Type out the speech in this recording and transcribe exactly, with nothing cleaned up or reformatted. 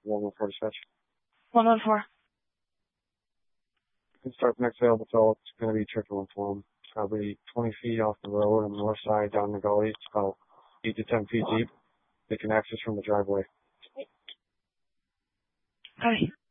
one one four dispatch. one one four. You can start the next available tow. It's going to be trickling for them. Probably twenty feet off the road on the north side down the gully. It's about eight to ten feet deep. They can access from the driveway. Hi.